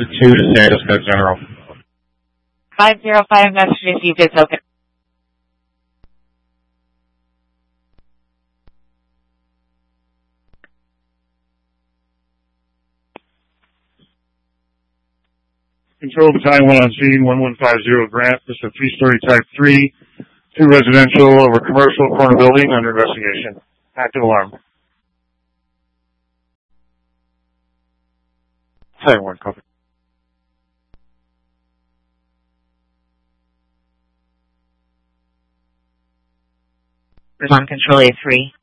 2 to San Francisco General. 505 message received. It's open. Control Battalion 1 on scene, 1150 Grant. This is a 3-story type 3, 2 residential over commercial corner building under investigation. Active alarm. Battalion 1, copy. On Control A3.